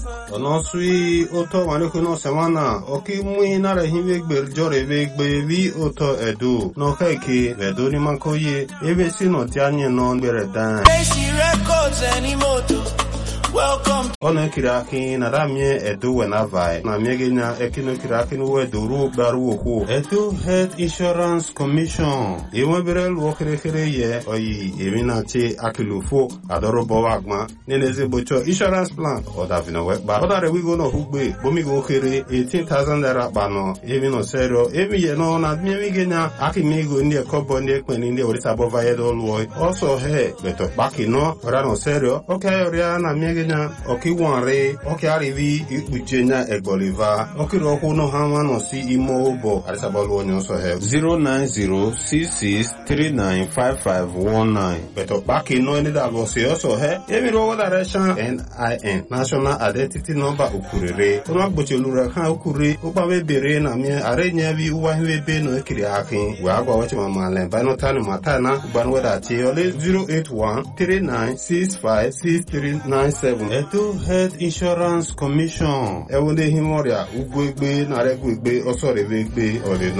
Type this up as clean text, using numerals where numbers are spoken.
Ono sui oto wanekuno semana oki mui nare himegbe jore vegbe vi oto edu no keke edu ni mankoye ebe sino tianye no bere dan records any moto. Welcome. Ono kiraki na damie edu wenavai na miegenya ekino kiraki no eduru baru oku edu Health Insurance Commission ewe berel wokere ye oyi eminachi akilufo adoro bowagma neneze bocho insurance plan odavino wekba odare wigo no hugbe bomigo kere 18,000 naira bano evino serio eviye no na miegenya akimigo ndi kobo ndi ekweni ndi orisa bova yedo luo also he beto baki no rano serio okay oria na miegenya okiwanre okiarivi ikujenya egboliva okiroko no hanwa no si imo bo orisa bolo nyo so he 09066395519 beto baki no ndi da go se also he eviro direction NIN National Identity Number ukurere ono agboche lura kan ukure obawe bere na mi arenya bi uwa hwebe no ekiri akin we agwa wachi mama len ba no tanu matana ugban weda ti ole 08139656397 eto Health Insurance Commission ewonde himoria ugwegbe na regwegbe osore vegbe ole